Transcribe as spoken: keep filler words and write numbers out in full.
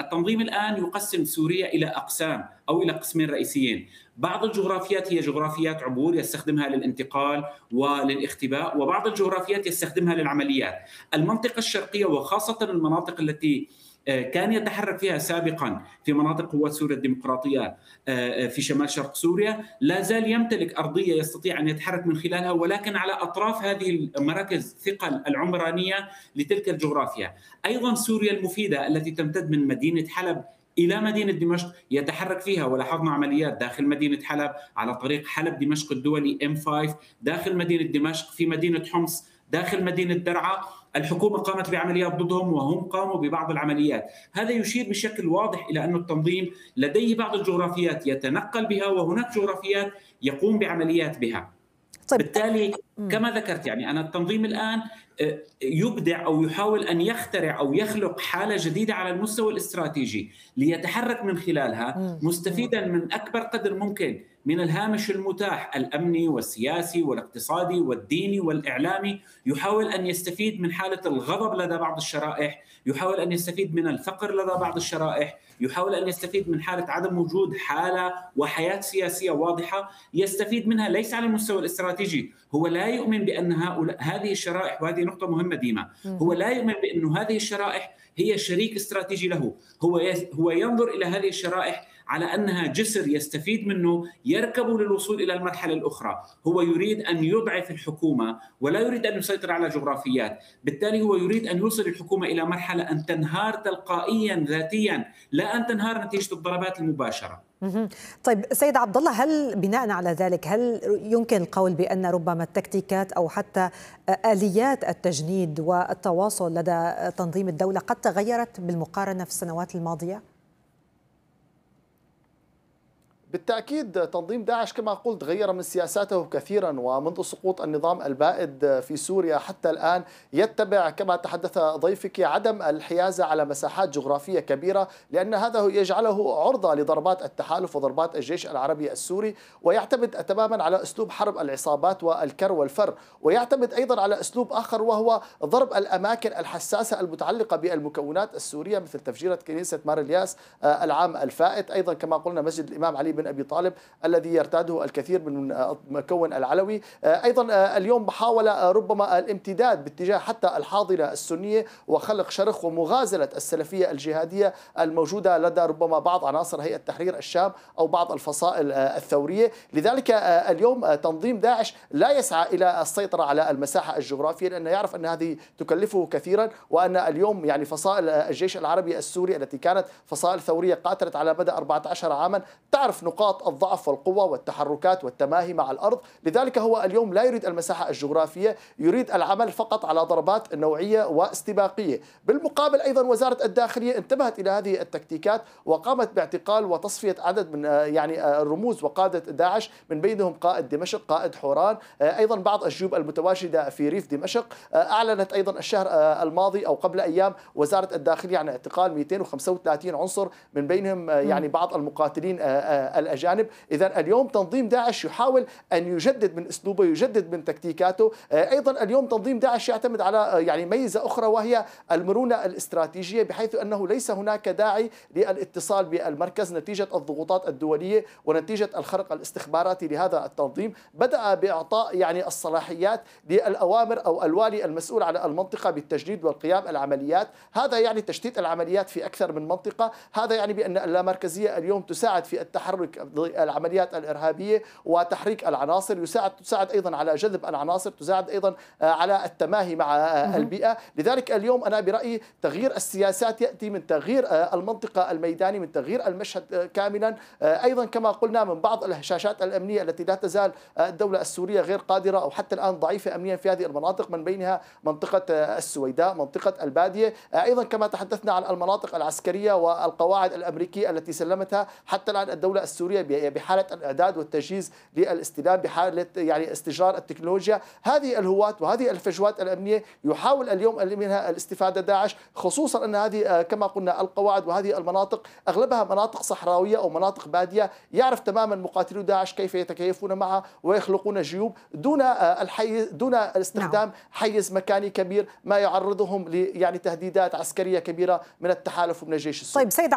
التنظيم الآن يقسم سوريا إلى أقسام أو إلى قسمين رئيسيين. بعض الجغرافيات هي جغرافيات عبور يستخدمها للانتقال وللاختباء، وبعض الجغرافيات يستخدمها للعمليات. المنطقة الشرقية وخاصة المناطق التي كان يتحرك فيها سابقا في مناطق قوات سوريا الديمقراطية في شمال شرق سوريا، لا زال يمتلك أرضية يستطيع أن يتحرك من خلالها، ولكن على أطراف هذه المراكز ثقل العمرانية لتلك الجغرافيا. أيضا سوريا المفيدة التي تمتد من مدينة حلب إلى مدينة دمشق يتحرك فيها، ولاحظنا عمليات داخل مدينة حلب على طريق حلب دمشق الدولي إم خمسة، داخل مدينة دمشق، في مدينة حمص، داخل مدينة درعا. الحكومة قامت بعمليات ضدهم وهم قاموا ببعض العمليات. هذا يشير بشكل واضح إلى أن التنظيم لديه بعض الجغرافيات يتنقل بها، وهناك جغرافيات يقوم بعمليات بها. طيب. بالتالي كما ذكرت يعني أن التنظيم الآن يبدع أو يحاول أن يخترع أو يخلق حالة جديدة على المستوى الاستراتيجي ليتحرك من خلالها، مستفيدا من أكبر قدر ممكن من الهامش المتاح الأمني والسياسي والاقتصادي والديني والإعلامي. يحاول أن يستفيد من حالة الغضب لدى بعض الشرائح، يحاول أن يستفيد من الفقر لدى بعض الشرائح، يحاول أن يستفيد من حالة عدم وجود حالة وحياة سياسية واضحة يستفيد منها. ليس على المستوى الاستراتيجي، هو لا يؤمن بأن هؤلاء هذه الشرائح، وهذه نقطة مهمة ديما، هو لا يؤمن بأن هذه الشرائح هي شريك استراتيجي له. هو هو ينظر إلى هذه الشرائح على أنها جسر يستفيد منه يركب للوصول إلى المرحلة الأخرى. هو يريد أن يضعف الحكومة ولا يريد أن يسيطر على جغرافيات. بالتالي هو يريد أن يوصل الحكومة إلى مرحلة أن تنهار تلقائيا ذاتيا، لا أن تنهار نتيجة الضربات المباشرة. طيب سيد عبد الله، هل بناء على ذلك هل يمكن القول بأن ربما التكتيكات أو حتى آليات التجنيد والتواصل لدى تنظيم الدولة قد تغيرت بالمقارنة في السنوات الماضية؟ بالتأكيد تنظيم داعش كما قلت غير من سياساته كثيرا، ومنذ سقوط النظام البائد في سوريا حتى الآن يتبع كما تحدث ضيفك عدم الحيازة على مساحات جغرافية كبيرة، لأن هذا يجعله عرضة لضربات التحالف وضربات الجيش العربي السوري، ويعتمد تماما على أسلوب حرب العصابات والكر والفر، ويعتمد أيضا على أسلوب آخر وهو ضرب الأماكن الحساسة المتعلقة بالمكونات السورية، مثل تفجيرة كنيسة مار الياس العام الفائت، أيضا كما قلنا مسجد الإمام علي بن أبي طالب الذي يرتاده الكثير من المكون العلوي. أيضا اليوم محاولة ربما الامتداد باتجاه حتى الحاضنة السنية وخلق شرخ ومغازلة السلفية الجهادية الموجودة لدى ربما بعض عناصر هيئة تحرير الشام أو بعض الفصائل الثورية. لذلك اليوم تنظيم داعش لا يسعى إلى السيطرة على المساحة الجغرافية، لأنه يعرف أن هذه تكلفه كثيرا، وأن اليوم يعني فصائل الجيش العربي السوري التي كانت فصائل ثورية قاتلت على مدى أربعة عشر عاما تعرف نقاط الضعف والقوة والتحركات والتماهي مع الأرض. لذلك هو اليوم لا يريد المساحة الجغرافية، يريد العمل فقط على ضربات نوعية واستباقية. بالمقابل أيضا وزارة الداخلية انتبهت إلى هذه التكتيكات وقامت باعتقال وتصفية عدد من يعني الرموز وقادة داعش، من بينهم قائد دمشق، قائد حوران، أيضا بعض الجيوب المتواجدة في ريف دمشق. أعلنت أيضا الشهر الماضي أو قبل أيام وزارة الداخلية عن اعتقال مئتين وخمسة وثلاثين عنصر، من بينهم يعني بعض المقاتلين الأجانب. إذا اليوم تنظيم داعش يحاول أن يجدد من أسلوبه، يجدد من تكتيكاته. أيضا اليوم تنظيم داعش يعتمد على يعني ميزة أخرى وهي المرونة الاستراتيجية، بحيث أنه ليس هناك داعي للاتصال بالمركز نتيجة الضغوطات الدولية ونتيجة الخرق الاستخباراتي لهذا التنظيم. بدأ بإعطاء يعني الصلاحيات للأوامر أو الوالي المسؤول على المنطقة بالتجنيد والقيام العمليات. هذا يعني تشتيت العمليات في أكثر من منطقة. هذا يعني بأن اللامركزية اليوم تساعد في التحرك العمليات الإرهابية وتحريك العناصر، يساعد تساعد أيضا على جذب العناصر، تساعد أيضا على التماهي مع البيئة. لذلك اليوم أنا برأيي تغيير السياسات يأتي من تغيير المنطقة الميداني، من تغيير المشهد كاملا. أيضا كما قلنا من بعض الهشاشات الأمنية التي لا تزال الدولة السورية غير قادرة أو حتى الآن ضعيفة أمنيا في هذه المناطق، من بينها منطقة السويداء، منطقة البادية. أيضا كما تحدثنا عن المناطق العسكرية والقواعد الأمريكية التي سلمتها، حتى الآن الدولة السورية بحالة الإعداد والتجهيز للاستلام، بحالة يعني استجرار التكنولوجيا. هذه الهوات وهذه الفجوات الأمنية يحاول اليوم منها الاستفادة داعش، خصوصا أن هذه كما قلنا القواعد وهذه المناطق أغلبها مناطق صحراوية أو مناطق بادية. يعرف تماما مقاتلو داعش كيف يتكيفون معها ويخلقون جيوب دون الحيز دون الاستخدام حيز مكاني كبير ما يعرضهم ل يعني تهديدات عسكرية كبيرة من التحالف ومن الجيش السوري. طيب سيد